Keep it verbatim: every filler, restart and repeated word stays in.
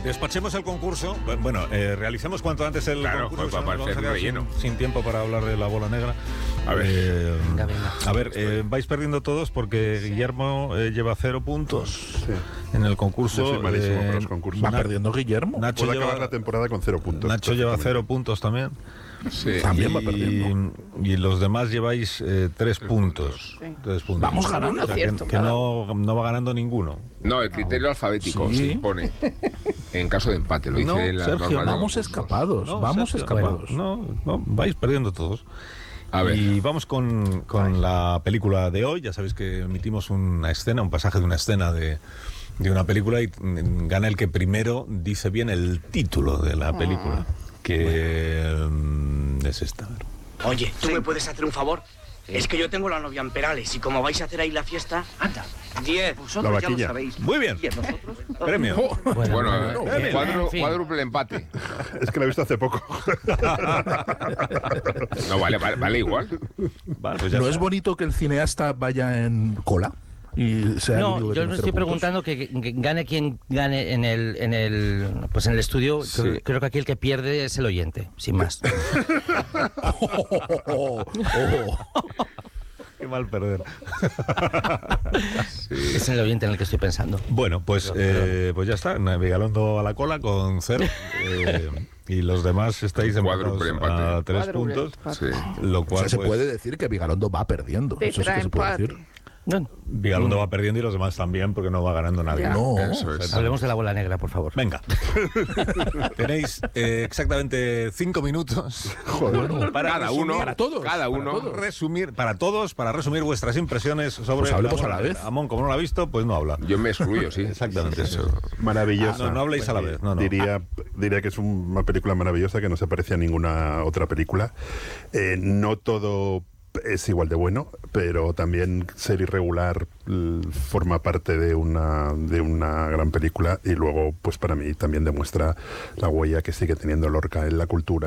despachemos el concurso. Bueno, eh, realicemos cuanto antes el claro, concurso. Claro, pues, para el sin, sin tiempo para hablar de la bola negra. A ver, eh, venga, venga. A ver eh, vais perdiendo todos porque sí. Guillermo eh, lleva cero puntos sí. en el concurso. Yo soy malísimo eh, para los concursos. Va perdiendo Guillermo. Nacho Puede lleva, acabar la temporada con cero puntos. Nacho lleva cero puntos también. Sí. También y, va perdiendo. Y los demás lleváis eh, tres, tres puntos. Sí. tres puntos. Vamos ganando. O sea, que, que no, no va ganando ninguno. No, el criterio no. alfabético sí. se impone en caso de empate. Lo dice no, la Sergio, norma vamos de escapados, no, vamos Sergio, escapados. Bueno, no, no, vais perdiendo todos. A ver. Y vamos con, con la película de hoy. Ya sabéis que emitimos una escena, un pasaje de una escena de, de una película y gana el que primero dice bien el título de la película. Que bueno. es esta. Oye, ¿tú sí. me puedes hacer un favor? Sí. Es que yo tengo la novia en Perales y como vais a hacer ahí la fiesta, anda, diez, vosotros ya lo sabéis. Muy bien. ¿Y nosotros? Premio. Oh, bueno, bueno no, eh, cuadru, en fin. cuádruple empate. Es que la he visto hace poco. No, vale, vale, vale igual. Vale, pues ¿No está. es bonito que el cineasta vaya en cola? Y sea no, yo me estoy preguntando que, que gane quien gane en el en el pues en el estudio. Sí. Creo, creo que aquí el que pierde es el oyente, sin más. oh, oh, oh. Qué mal perder. Sí. Es el oyente en el que estoy pensando. Bueno, pues, eh, pues ya está. Vigalondo a la cola con cero. Eh, y los demás estáis empatados a tres puntos. Sí. Lo cual, O sea, se pues, puede decir que Vigalondo va perdiendo. Eso sí que se puede decir. No, Vigalondo va perdiendo y los demás también porque no va ganando nadie. Ya. No, eso es. hablemos de la bola negra, por favor. Venga. Tenéis eh, exactamente cinco minutos. Joder, para cada resumir, uno, para todos, cada uno. para todos. resumir para todos, para resumir vuestras impresiones sobre. Pues hablemos la a la bola. vez. Amón, como no lo ha visto, pues no habla. Yo me excluyo, sí. Exactamente sí, eso. Maravillosa. Ah, no, no habléis a la vez. No, no. Diría, diría que es un- una película maravillosa que no se parece a ninguna otra película. Eh, no todo es igual de bueno, pero también ser irregular l- forma parte de una de una gran película y luego, pues para mí también demuestra la huella que sigue teniendo Lorca en la cultura.